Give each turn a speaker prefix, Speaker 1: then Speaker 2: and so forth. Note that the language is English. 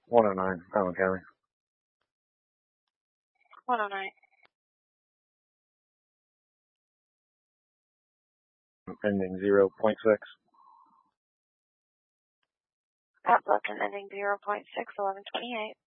Speaker 1: 109, Allen County.
Speaker 2: 109.
Speaker 1: Ending 0.6.
Speaker 2: Outlook and ending 0.6, 1128.